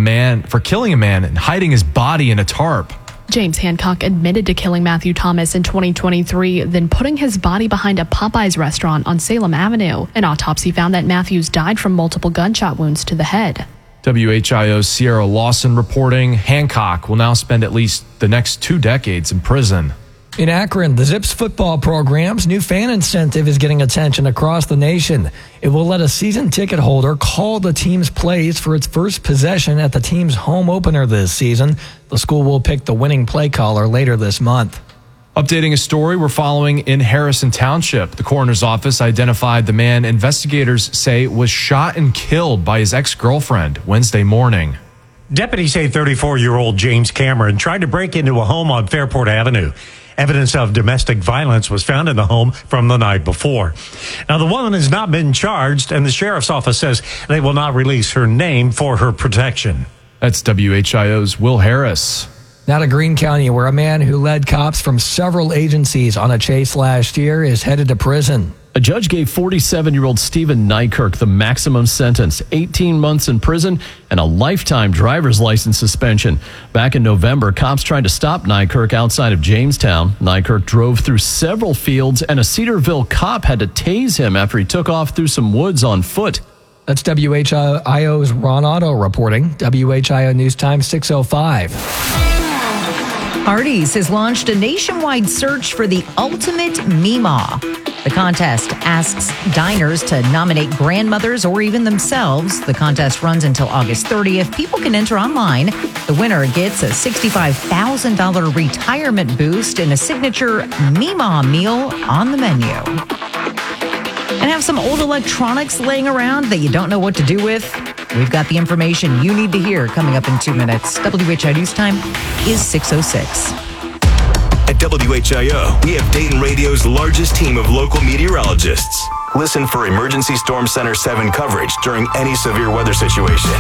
man and hiding his body in a tarp. James Hancock admitted to killing Matthew Thomas in 2023, then putting his body behind a Popeyes restaurant on Salem Avenue. An autopsy found that Matthews died from multiple gunshot wounds to the head. WHIO's Sierra Lawson reporting Hancock will now spend at least the next 2 decades in prison. In Akron, the Zips football program's new fan incentive is getting attention across the nation. It will let a season ticket holder call the team's plays for its first possession at the team's home opener this season. The school will pick the winning play caller later this month. Updating a story we're following in Harrison Township. The coroner's office identified the man investigators say was shot and killed by his ex-girlfriend Wednesday morning. Deputies say 34-year-old James Cameron tried to break into a home on Fairport Avenue. Evidence of domestic violence was found in the home from the night before. Now, the woman has not been charged, and the sheriff's office says they will not release her name for her protection. That's WHIO's Will Harris. Now to Greene County, where a man who led cops from several agencies on a chase last year is headed to prison. A judge gave 47-year-old Stephen Nykirk the maximum sentence, 18 months in prison and a lifetime driver's license suspension. Back in November, cops tried to stop Nykirk outside of Jamestown. Nykirk drove through several fields, and a Cedarville cop had to tase him after he took off through some woods on foot. That's WHIO's Ron Otto reporting. WHIO News Time 6:05. Hardee's has launched a nationwide search for the ultimate Meemaw. The contest asks diners to nominate grandmothers or even themselves. The contest runs until August 30th. People can enter online. The winner gets a $65,000 retirement boost and a signature Meemaw meal on the menu. And have some old electronics laying around that you don't know what to do with? We've got the information you need to hear coming up in 2 minutes. WHI News Time is 6:06. At WHIO, we have Dayton Radio's largest team of local meteorologists. Listen for Emergency Storm Center 7 coverage during any severe weather situation.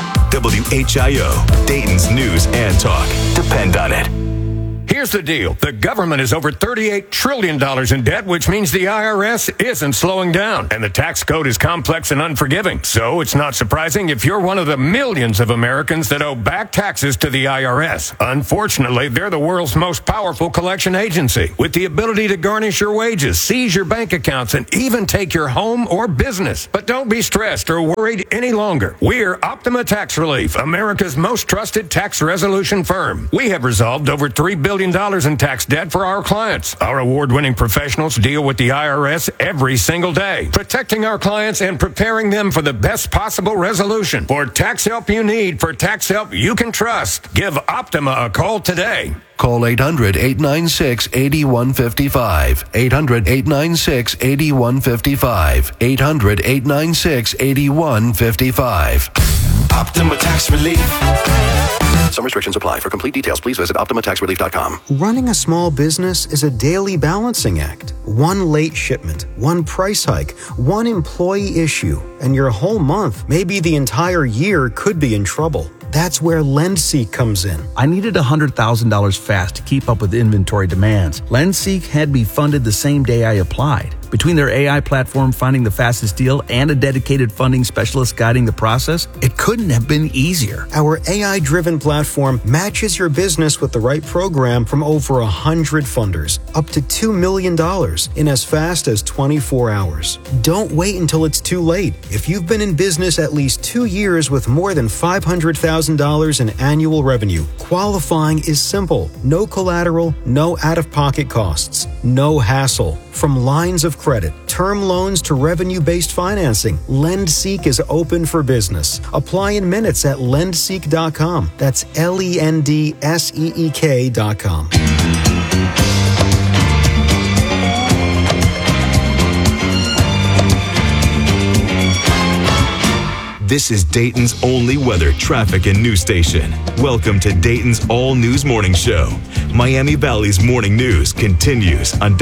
WHIO, Dayton's news and talk. Depend on it. Here's the deal. The government is over $38 trillion in debt, which means the IRS isn't slowing down. And the tax code is complex and unforgiving. So it's not surprising if you're one of the millions of Americans that owe back taxes to the IRS. Unfortunately, they're the world's most powerful collection agency, with the ability to garnish your wages, seize your bank accounts, and even take your home or business. But don't be stressed or worried any longer. We're Optima Tax Relief, America's most trusted tax resolution firm. We have resolved over $3 billion in tax debt for our clients. Our award-winning professionals deal with the IRS every single day, protecting our clients and preparing them for the best possible resolution. For tax help you need, for tax help you can trust, give Optima a call today. Call 800-896-8155. 800-896-8155. 800-896-8155. Optima Tax Relief. Some restrictions apply. For complete details, please visit OptimaTaxRelief.com. Running a small business is a daily balancing act. One late shipment, one price hike, one employee issue, and your whole month, maybe the entire year, could be in trouble. That's where LendSeek comes in. I needed $100,000 fast to keep up with inventory demands. LendSeek had me funded the same day I applied. Between their AI platform finding the fastest deal and a dedicated funding specialist guiding the process, it couldn't have been easier. Our AI-driven platform matches your business with the right program from over 100 funders, up to $2 million in as fast as 24 hours. Don't wait until it's too late. If you've been in business at least 2 years with more than $500,000 in annual revenue, qualifying is simple. No collateral, no out-of-pocket costs, no hassle. From lines of credit, term loans to revenue-based financing, LendSeek is open for business. Apply in minutes at lendseek.com. That's LENDSEEK.com. This is Dayton's only weather, traffic, and news station. Welcome to Dayton's All News Morning Show. Miami Valley's morning news continues on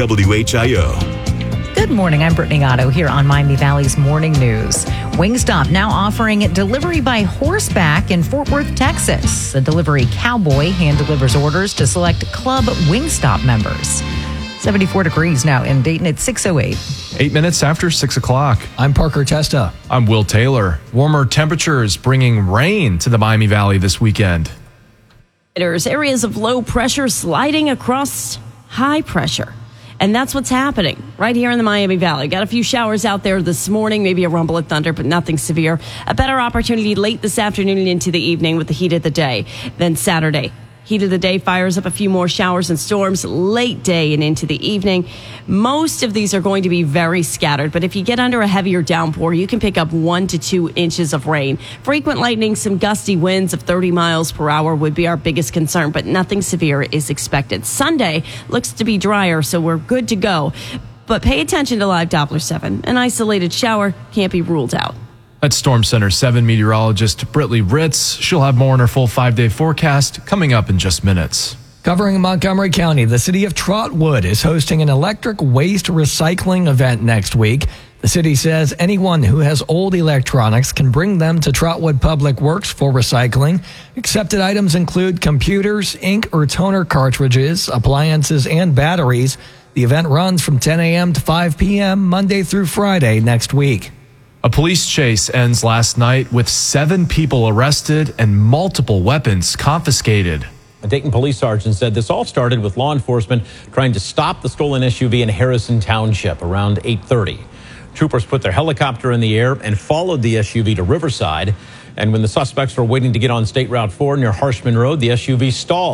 WHIO. Good morning. I'm Brittany Otto here on Miami Valley's Morning News. Wingstop now offering delivery by horseback in Fort Worth, Texas. A delivery cowboy hand delivers orders to select Club Wingstop members. 74 degrees now in Dayton at 6:08. 8 minutes after 6 o'clock. I'm Parker Testa. I'm Will Taylor. Warmer temperatures bringing rain to the Miami Valley this weekend. There's areas of low pressure sliding across high pressure. And that's what's happening right here in the Miami Valley. Got a few showers out there this morning, maybe a rumble of thunder, but nothing severe. A better opportunity late this afternoon and into the evening with the heat of the day. Then Saturday. Heat of the day fires up a few more showers and storms late day and into the evening. Most of these are going to be very scattered, but if you get under a heavier downpour, you can pick up 1 to 2 inches of rain. Frequent lightning, some gusty winds of 30 miles per hour would be our biggest concern, but nothing severe is expected. Sunday looks to be drier, so we're good to go. But pay attention to live Doppler 7. An isolated shower can't be ruled out. That's Storm Center 7 meteorologist Britley Ritz. She'll have more on her full 5-day forecast coming up in just minutes. Covering Montgomery County, the city of Trotwood is hosting an electric waste recycling event next week. The city says anyone who has old electronics can bring them to Trotwood Public Works for recycling. Accepted items include computers, ink or toner cartridges, appliances, and batteries. The event runs from 10 a.m. to 5 p.m. Monday through Friday next week. A police chase ends last night with 7 people arrested and multiple weapons confiscated. A Dayton police sergeant said this all started with law enforcement trying to stop the stolen SUV in Harrison Township around 8:30. Troopers put their helicopter in the air and followed the SUV to Riverside. And when the suspects were waiting to get on State Route 4 near Harshman Road, the SUV stalled.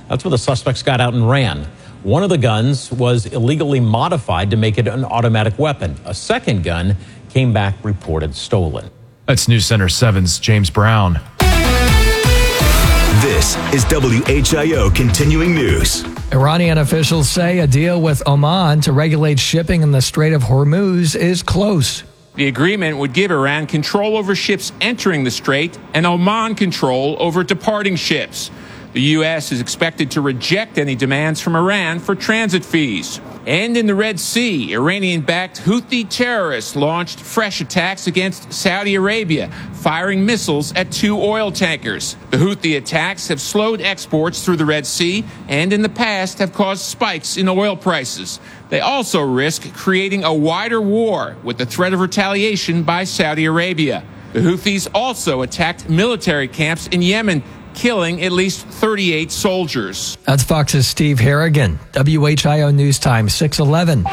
That's when the suspects got out and ran. One of the guns was illegally modified to make it an automatic weapon. A second gun came back reported stolen. That's News Center 7's James Brown. This is WHIO Continuing News. Iranian officials say a deal with Oman to regulate shipping in the Strait of Hormuz is close. The agreement would give Iran control over ships entering the strait and Oman control over departing ships. The U.S. is expected to reject any demands from Iran for transit fees. And in the Red Sea, Iranian-backed Houthi terrorists launched fresh attacks against Saudi Arabia, firing missiles at 2 oil tankers. The Houthi attacks have slowed exports through the Red Sea and in the past have caused spikes in oil prices. They also risk creating a wider war with the threat of retaliation by Saudi Arabia. The Houthis also attacked military camps in Yemen, killing at least 38 soldiers. That's Fox's Steve Harrigan. WHIO News Time, 6:11.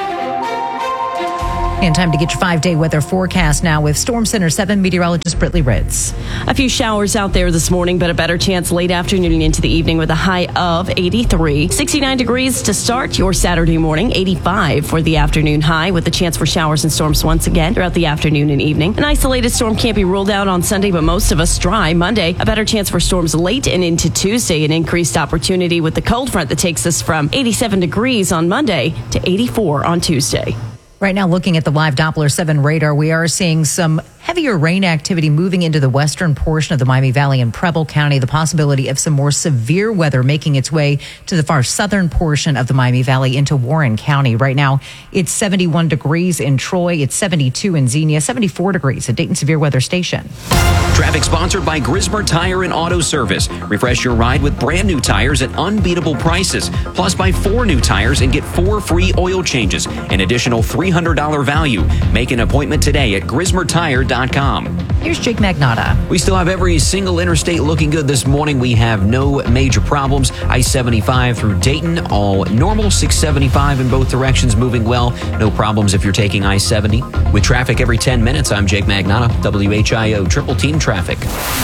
And time to get your 5-day weather forecast now with Storm Center 7 meteorologist Britley Ritz. A few showers out there this morning, but a better chance late afternoon and into the evening with a high of 83. 69 degrees to start your Saturday morning, 85 for the afternoon high with a chance for showers and storms once again throughout the afternoon and evening. An isolated storm can't be ruled out on Sunday, but most of us dry. Monday, a better chance for storms late and into Tuesday. An increased opportunity with the cold front that takes us from 87 degrees on Monday to 84 on Tuesday. Right now, looking at the live Doppler 7 radar, we are seeing some heavier rain activity moving into the western portion of the Miami Valley and Preble County. The possibility of some more severe weather making its way to the far southern portion of the Miami Valley into Warren County. Right now, it's 71 degrees in Troy. It's 72 in Xenia, 74 degrees at Dayton Severe Weather Station. Traffic sponsored by Grismer Tire and Auto Service. Refresh your ride with brand new tires at unbeatable prices. Plus, buy 4 new tires and get 4 free oil changes. An additional $300 value. Make an appointment today at GrismerTire.com. Here's Jake Magnotta. We still have every single interstate looking good this morning. We have no major problems. I-75 through Dayton, all normal. 675 in both directions, moving well. No problems if you're taking I-70. With traffic every 10 minutes, I'm Jake Magnotta, WHIO Triple Team Traffic.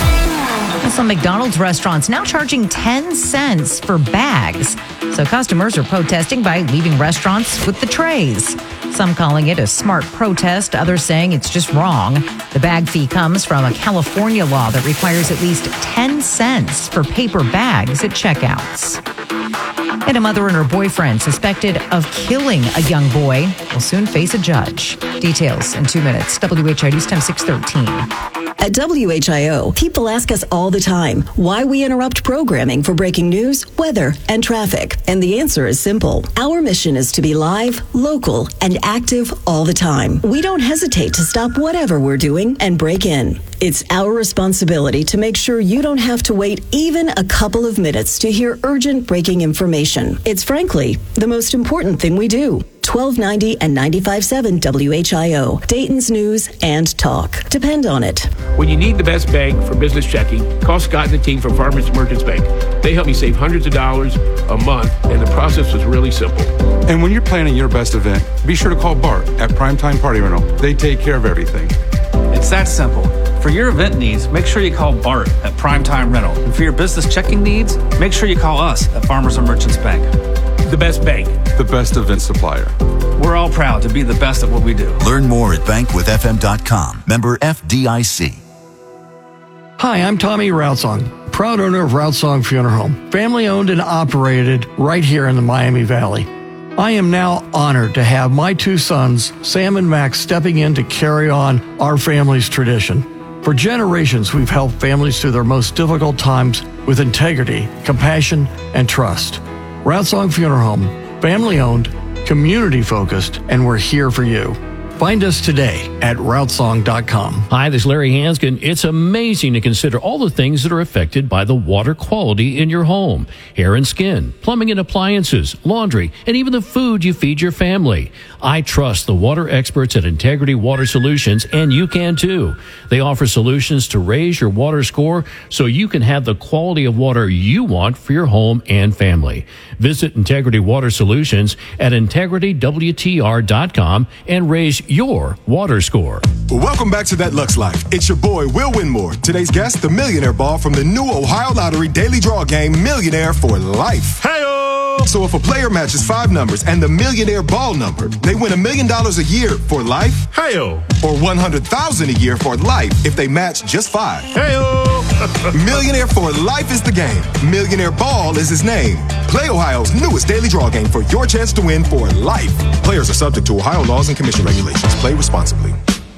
Some McDonald's restaurants now charging 10 cents for bags. So customers are protesting by leaving restaurants with the trays. Some calling it a smart protest, others saying it's just wrong. The bag fee comes from a California law that requires at least 10 cents for paper bags at checkouts. And a mother and her boyfriend suspected of killing a young boy will soon face a judge. Details in 2 minutes. WHIO News Time 6:13. At WHIO, people ask us all the time why we interrupt programming for breaking news, weather, and traffic. And the answer is simple. Our mission is to be live, local, and active all the time. We don't hesitate to stop whatever we're doing and break in. It's our responsibility to make sure you don't have to wait even a couple of minutes to hear urgent breaking information. It's frankly the most important thing we do. 1290 and 95.7 WHIO, Dayton's news and talk. Depend on it. When you need the best bank for business checking, call Scott and the team from Farmers Merchants Bank. They help me save hundreds of dollars a month, and the process was really simple. And when you're planning your best event, be sure to call Bart at Primetime Party Rental. They take care of everything. It's that simple. For your event needs, make sure you call Bart at Primetime Rental. And for your business checking needs, make sure you call us at Farmers and Merchants Bank. The best bank. The best event supplier. We're all proud to be the best at what we do. Learn more at bankwithfm.com. Member FDIC. Hi, I'm Tommy Routsong, proud owner of Routsong Funeral Home, family owned and operated right here in the Miami Valley. I am now honored to have my 2 sons, Sam and Max, stepping in to carry on our family's tradition. For generations, we've helped families through their most difficult times with integrity, compassion, and trust. Routsong Funeral Home, family-owned, community-focused, and we're here for you. Find us today at Routsong.com. Hi, this is Larry Hanskin. It's amazing to consider all the things that are affected by the water quality in your home. Hair and skin, plumbing and appliances, laundry, and even the food you feed your family. I trust the water experts at Integrity Water Solutions, and you can too. They offer solutions to raise your water score so you can have the quality of water you want for your home and family. Visit Integrity Water Solutions at integritywtr.com and raise your water score. Welcome back to That Lux Life. It's your boy, Will Winmore. Today's guest, the Millionaire Ball from the new Ohio Lottery Daily Draw game, Millionaire for Life. Hey-o! So if a player matches 5 numbers and the Millionaire Ball number, they win $1 million a year for life. Hey-o! Or $100,000 a year for life if they match just 5. Hey-o! Millionaire for Life is the game. Millionaire Ball is his name. Play Ohio's newest daily draw game for your chance to win for life. Players are subject to Ohio laws and commission regulations. Play responsibly.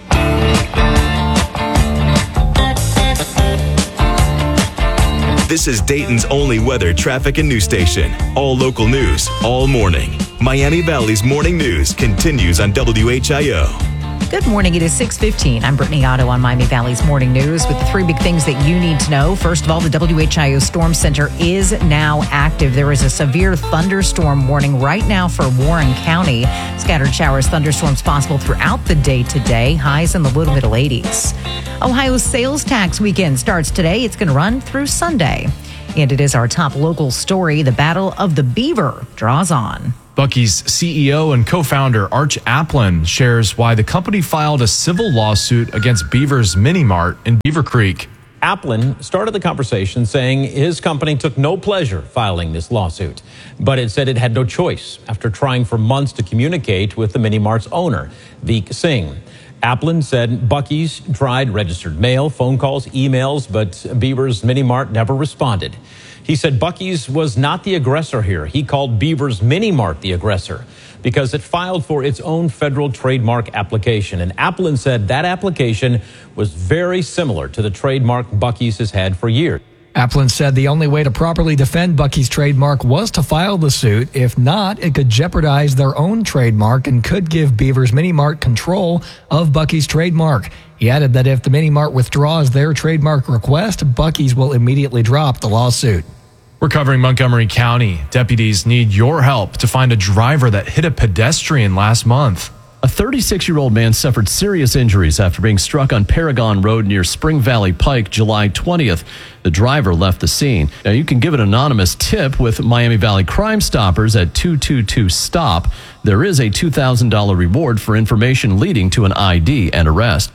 This is Dayton's only weather, traffic, and news station. All local news, all morning. Miami Valley's morning news continues on WHIO. Good morning. It is 6:15. I'm Brittany Otto on Miami Valley's morning news with the 3 big things that you need to know. First of all, the WHIO Storm Center is now active. There is a severe thunderstorm warning right now for Warren County. Scattered showers, thunderstorms possible throughout the day today. Highs in the low to middle 80s. Ohio's sales tax weekend starts today. It's going to run through Sunday. And it is our top local story. The Battle of the Beaver draws on. Buc-ee's CEO and co-founder Arch Applin shares why the company filed a civil lawsuit against Beaver's Mini Mart in Beaver Creek. Applin started the conversation saying his company took no pleasure filing this lawsuit, but it said it had no choice after trying for months to communicate with the Mini Mart's owner, Veek Singh. Applin said Buc-ee's tried registered mail, phone calls, emails, but Beaver's Mini Mart never responded. He said Buc-ee's was not the aggressor here. He called Beaver's Mini Mart the aggressor because it filed for its own federal trademark application. And Applin said that application was very similar to the trademark Buc-ee's has had for years. Applin said the only way to properly defend Buc-ee's trademark was to file the suit. If not, it could jeopardize their own trademark and could give Beaver's Mini Mart control of Buc-ee's trademark. He added that if the Mini Mart withdraws their trademark request, Buc-ee's will immediately drop the lawsuit. We're covering Montgomery County. Deputies need your help to find a driver that hit a pedestrian last month. A 36-year-old man suffered serious injuries after being struck on Paragon Road near Spring Valley Pike July 20th. The driver left the scene. Now, you can give an anonymous tip with Miami Valley Crime Stoppers at 222-STOP. There is a $2,000 reward for information leading to an ID and arrest.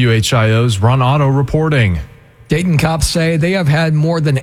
WHIO's Ron Otto reporting. Dayton cops say they have had more than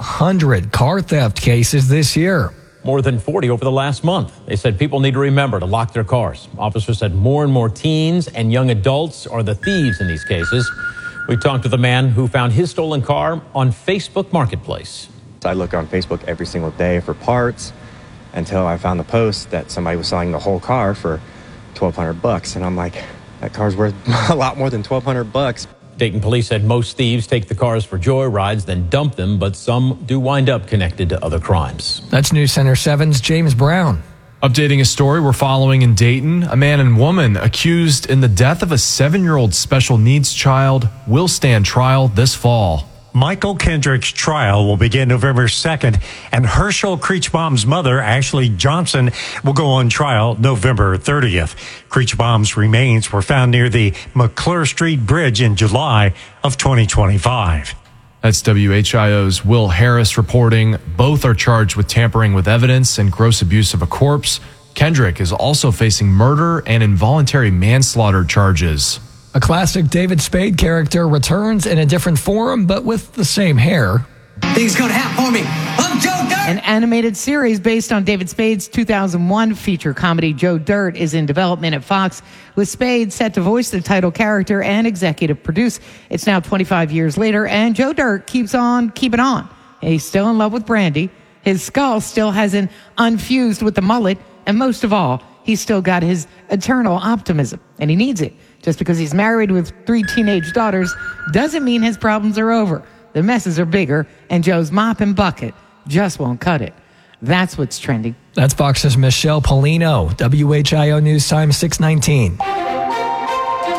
800 car theft cases this year. More than 40 over the last month. They said people need to remember to lock their cars. Officers said more and more teens and young adults are the thieves in these cases. We talked to the man who found his stolen car on Facebook Marketplace. I look on Facebook every single day for parts until I found the post that somebody was selling the whole car for $1,200. And I'm like, that car's worth a lot more than $1,200. Dayton police said most thieves take the cars for joyrides, then dump them, but some do wind up connected to other crimes. That's News Center 7's James Brown. Updating a story we're following in Dayton, a man and woman accused in the death of a 7-year-old special needs child will stand trial this fall. Michael Kendrick's trial will begin November 2nd, and Herschel Kreechbaum's mother, Ashley Johnson, will go on trial November 30th. Kreechbaum's remains were found near the McClure Street Bridge in July of 2025. That's WHIO's Will Harris reporting. Both are charged with tampering with evidence and gross abuse of a corpse. Kendrick is also facing murder and involuntary manslaughter charges. A classic David Spade character returns in a different form, but with the same hair. Things gonna happen for me. I'm Joe Dirt. An animated series based on David Spade's 2001 feature comedy Joe Dirt is in development at Fox, with Spade set to voice the title character and executive produce. It's now 25 years later, and Joe Dirt keeps on keeping on. He's still in love with Brandy. His skull still hasn't unfused with the mullet, and most of all, he's still got his eternal optimism, and he needs it. Just because he's married with 3 teenage daughters doesn't mean his problems are over. The messes are bigger, and Joe's mop and bucket just won't cut it. That's what's trending. That's Fox's Michelle Polino, WHIO News Time 619.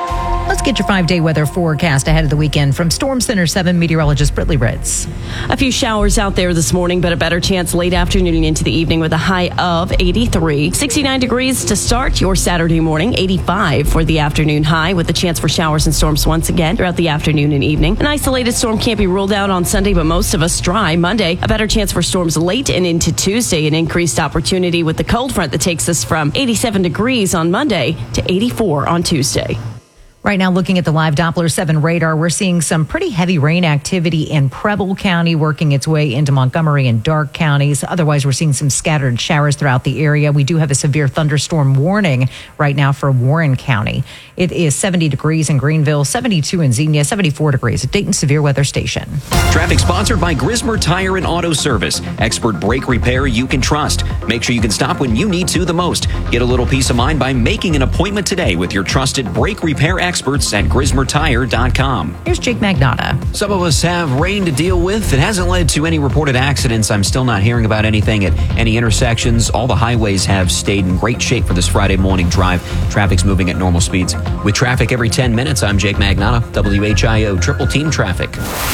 Let's get your 5-day weather forecast ahead of the weekend from Storm Center 7 meteorologist Brittany Ritz. A few showers out there this morning, but a better chance late afternoon and into the evening with a high of 83. 69 degrees to start your Saturday morning, 85 for the afternoon high with a chance for showers and storms once again throughout the afternoon and evening. An isolated storm can't be ruled out on Sunday, but most of us dry. Monday, a better chance for storms late and into Tuesday, an increased opportunity with the cold front that takes us from 87 degrees on Monday to 84 on Tuesday. Right now, looking at the live Doppler 7 radar, we're seeing some pretty heavy rain activity in Preble County, working its way into Montgomery and Darke counties. Otherwise, we're seeing some scattered showers throughout the area. We do have a severe thunderstorm warning right now for Warren County. It is 70 degrees in Greenville, 72 in Xenia, 74 degrees at Dayton Severe Weather Station. Traffic sponsored by Grismer Tire and Auto Service. Expert brake repair you can trust. Make sure you can stop when you need to the most. Get a little peace of mind by making an appointment today with your trusted brake repair experts at GrismerTire.com. Here's Jake Magnotta. Some of us have rain to deal with. It hasn't led to any reported accidents. I'm still not hearing about anything at any intersections. All the highways have stayed in great shape for this Friday morning drive. Traffic's moving at normal speeds. With traffic every 10 minutes, I'm Jake Magnotta, WHIO Triple Team Traffic.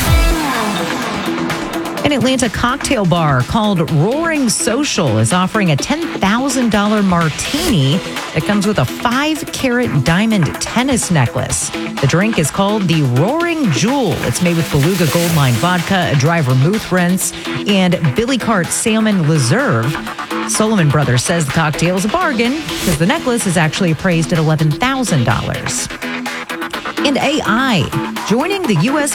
An Atlanta cocktail bar called Roaring Social is offering a $10,000 martini that comes with a 5-carat diamond tennis necklace. The drink is called the Roaring Jewel. It's made with Beluga Goldline vodka, a dry vermouth rinse, and Billy Cart Salmon Reserve. Solomon Brothers says the cocktail is a bargain because the necklace is actually appraised at $11,000. And AI joining the U.S.